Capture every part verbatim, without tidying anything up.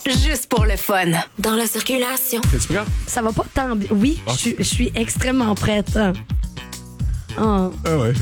juste pour le fun. Dans la circulation. Es-tu prête? Ça va pas tant bien. Oui, Ok. je suis- je suis extrêmement prête. Oh. Ah ouais.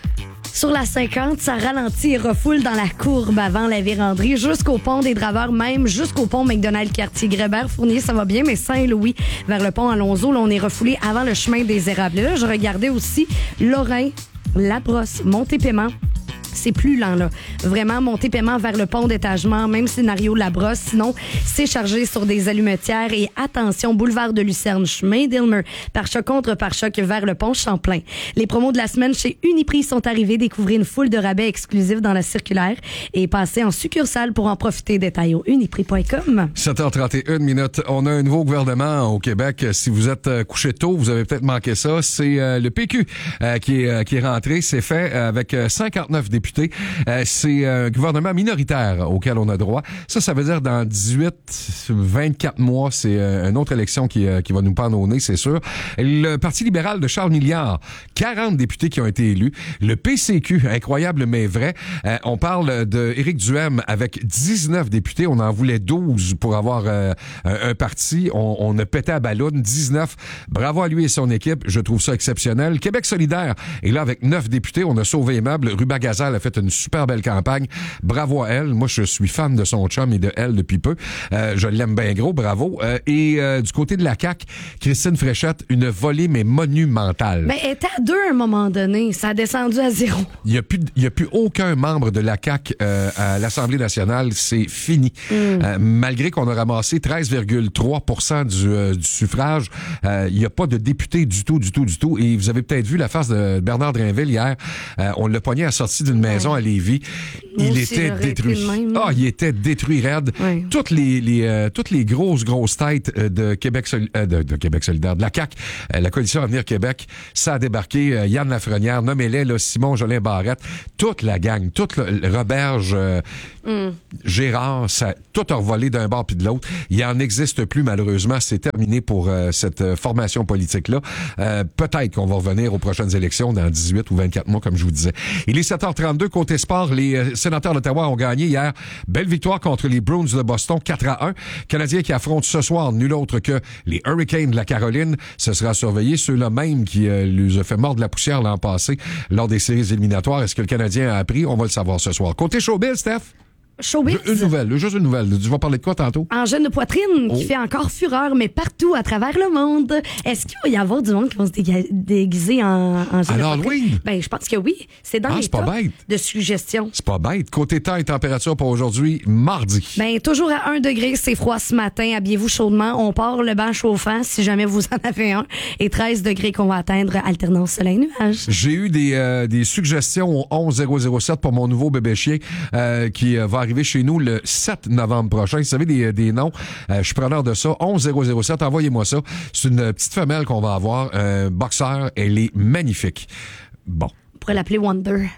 Sur la cinquante, ça ralentit et refoule dans la courbe avant la véranderie jusqu'au pont des Draveurs, même jusqu'au pont McDonald-Cartier-Grébert-Fournier. Ça va bien, mais Saint-Louis vers le pont Alonzo, là, on est refoulé avant le chemin des Érables. Là, je regardais aussi Lorrain, Labrosse, Montépaiement. C'est plus lent, là. Vraiment, Montépaiement vers le pont d'étagement, même scénario de la brosse. Sinon, c'est chargé sur des allumetières. Et attention, boulevard de Lucerne, chemin d'Ilmer, pare-choc contre pare-choc vers le pont Champlain. Les promos de la semaine chez Uniprix sont arrivés. Découvrez une foule de rabais exclusifs dans la circulaire et passez en succursale pour en profiter. Détails au uniprix point com. sept heures trente et une minutes. On a un nouveau gouvernement au Québec. Si vous êtes euh, couché tôt, vous avez peut-être manqué ça. C'est euh, le P Q euh, qui, est, euh, qui est rentré. C'est fait euh, avec euh, cinquante-neuf députés. Euh, c'est un gouvernement minoritaire auquel on a droit. Ça, ça veut dire dans dix-huit, vingt-quatre mois, c'est euh, une autre élection qui, euh, qui va nous pendre au nez, c'est sûr. Le Parti libéral de Charles Milliard, quarante députés qui ont été élus. Le P C Q, incroyable mais vrai. Euh, on parle de Éric Duhem avec dix-neuf députés. On en voulait douze pour avoir euh, un, un parti. On, on a pété à ballonne, dix-neuf. Bravo à lui et son équipe. Je trouve ça exceptionnel. Québec solidaire est là avec neuf députés. On a sauvé les meubles. Ruba Gazal a fait une super belle campagne. Bravo à elle. Moi, je suis fan de son chum et de elle depuis peu. Euh, je l'aime bien gros. Bravo. Euh, et euh, du côté de la C A Q, Christine Fréchette, une volée mais monumentale. Ben, elle était à deux à un moment donné. Ça a descendu à zéro. Il n'y a plus, il y a plus aucun membre de la C A Q euh, à l'Assemblée nationale. C'est fini. Mm. Euh, malgré qu'on a ramassé treize virgule trois pour cent du, euh, du suffrage, euh, il n'y a pas de député du tout, du tout, du tout. Et vous avez peut-être vu la face de Bernard Drinville hier. Euh, on l'a pogné à la sortie d'une maison à Lévis. Moi Il aussi, était j'aurais détruit. été de même. Ah, il était détruit raide. Ouais. Toutes les, les euh, toutes les grosses grosses têtes euh, de Québec soli- euh, de, de Québec solidaire, de la C A Q, euh, la coalition Avenir Québec, ça a débarqué. Euh, Yann Lafrenière, nommez-les là, Simon Jolin Barrette, toute la gang, toute le, le Roberge, euh, mm. Gérard, ça tout a revolé d'un bord puis de l'autre. Il en existe plus malheureusement. C'est terminé pour euh, cette euh, formation politique là. Euh, peut-être qu'on va revenir aux prochaines élections dans dix-huit ou vingt-quatre mois comme je vous disais. Il est sept heures trente-deux côté sport. Les euh, sénateurs d'Ottawa ont gagné hier. Belle victoire contre les Bruins de Boston, quatre à un. Canadiens qui affrontent ce soir nul autre que les Hurricanes de la Caroline. Ce sera surveillé. Ceux-là même qui euh, lui ont fait mordre la poussière l'an passé lors des séries éliminatoires. Est-ce que le Canadien a appris? On va le savoir ce soir. Côté showbiz, Steph? Showbiz. Une nouvelle, juste une nouvelle. Tu vas parler de quoi tantôt? Angine de poitrine qui Oh. fait encore fureur, mais partout à travers le monde. Est-ce qu'il va y avoir du monde qui va se déga- déguiser en angine À de l'Halloween? poitrine? Ben, je pense que oui. C'est dans Ah, les c'est pas tops bête. de suggestions. C'est pas bête. Côté temps et température pour aujourd'hui, mardi. Ben, toujours à un degré, c'est froid ce matin. Habillez-vous chaudement. On part le banc chauffant si jamais vous en avez un. Et treize degrés qu'on va atteindre, alternance soleil-nuage. J'ai eu des, euh, des suggestions au onze zéro zéro sept pour mon nouveau bébé chien euh, qui euh, va arriver chez nous le sept novembre prochain. Vous savez, des, des noms, euh, je suis preneur de ça. onze zéro zéro sept, envoyez-moi ça. C'est une petite femelle qu'on va avoir. Un boxeur, elle est magnifique. Bon. On pourrait l'appeler Wonder.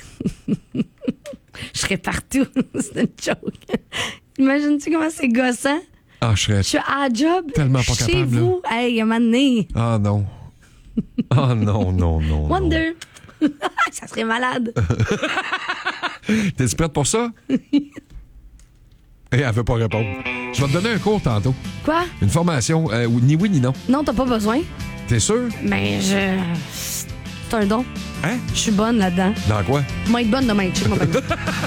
Je serais partout. C'est une joke. Imagines-tu comment c'est gossant? Ah, je serais Je suis à la job. tellement pas chez capable, là. vous. Hey, un moment donné. Ah non. Ah non, non, non. Wonder. Ça serait malade. T'es prête pour ça? Et elle veut pas répondre. Je vais te donner un cours tantôt. Quoi? Une formation, euh, ni oui ni non. Non, t'as pas besoin. T'es sûr? Mais je... C'est un don. Hein? Je suis bonne là-dedans. Dans quoi? Moi, être bonne demain. Check, moi, bonne.